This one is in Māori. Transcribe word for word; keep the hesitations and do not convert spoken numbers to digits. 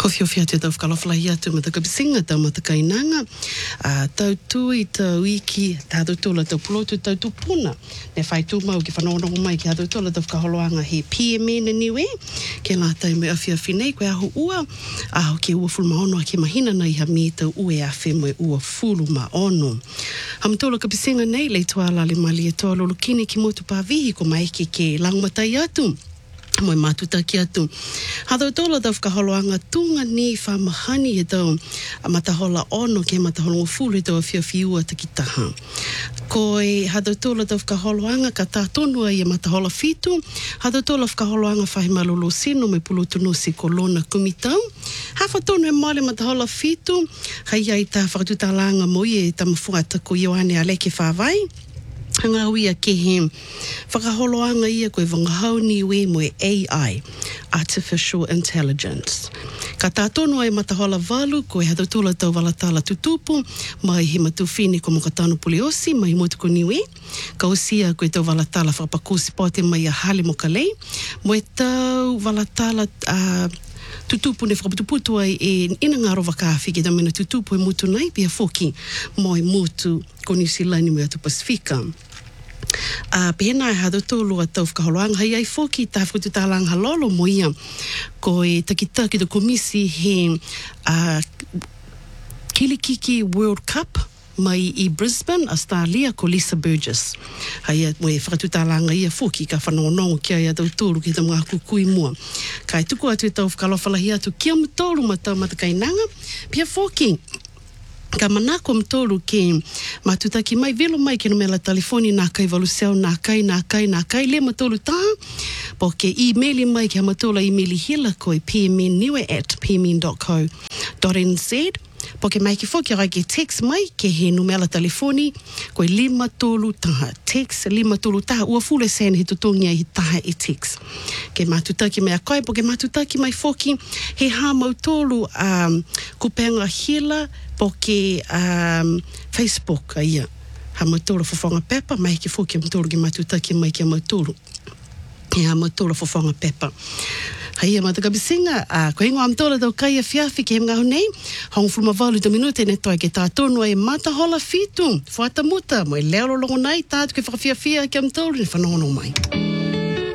Ko fio fia te tau whakalawhalahi atu matakapisinga tau matakainanga. Uh, tau tui, tau iki, tātou tūla tau pulotu, tau tupuna. Ne whai tū mau ki whanonongo mai ki tātou tūla tau whakaholoanga he P M N niwe. Ke la tau me awhia whinei koe aho ua. Aho ke ua fulu maono a ke mahina nei ha mi tau ue a whenwe ua fulu maono. Ham tūla kapisinga nei le tuala le mali e toa lolo kini ki motu pāvihi ko maike ke langmatai atu. Moe mātuta ki atu. Hadau tōla tau whakaholoanga tunga ni whamahani e tau a matahola ono ke matahola ngofulu e tau a whiawhiua takitaha. Koe hadau tōla tau whakaholoanga ka tātonua i a matahola fitu. Hadau tōla whakaholoanga whahimalolo sino me pulutunu si kolona kumitau. Hawha tonu e male matahola fitu. Hai ai tā whakatutalanga moi e tamafuata ko Ioane Aleke whawai. Hanga ia ke he whakaholoanga ia koe wangahau niwe mo e A I, Artificial Intelligence. Ka tātono ai matahola walu koe hata tūla tau walatala tutupu, mai he matuwhine ko mokatano puliosi, mai motuko niwe. Ka osia koe tau walatala whapakusi pote mai a hale mokalei. Mo e tau walatala uh, tutupu ne whakatuputu ai e ina ngaro wakaawhi ke tamena tutupu e mutu nei pia foki mo e mutu ko New Zealand me atu Pasifika. Uh, pēnā e hado tōlu a tau whakaholoanga hai ai foki tā whakatutālanga halolo mo ia ko e takita ki to komisi he uh, Kilikiki World Cup mai i Brisbane, Australia, ko Lisa Burgess. Hai mo e whakatutālanga ia foki ka whanonongo ki ai a tau tōru ki ta mga kukui mua. Kai tuku atu e tau whakalawhalahi atu kia mtōru ma tau matakainanga, pia foki. Ka manako mtolu ke matutaki mai velo mai ke no mela telefoni nā kai valuseo nā kai nā kai nā kai le matolu tā po ke emaili mai ke matola emaili hila ko e pmniwe at pmin dot co dot n z po ke mai ke foki rai ke text mai ke he no mela telefoni ko e lima tolu taha text lima tolu taha ua fule sen he tutongia he taha e text ke matutaki mai a kai po ke matutaki mai foki he ha mautolu um, kupenga hila po ke um, Facebook a ia. Ha matoro fofonga pepa, mai ke fo ke matoro ke matutaki mai ke matoro. He ha matoro fofonga pepa. Ha ia matakabisinga, uh, ko ingo amtola tau kai a fiafi ke mga honei, hong fulma valu ta minute ne toa ke tātono e matahola fitu, fuata muta, mo e leo longo nai, tātu ke whakafiafia ke amtoro, ne whanono mai.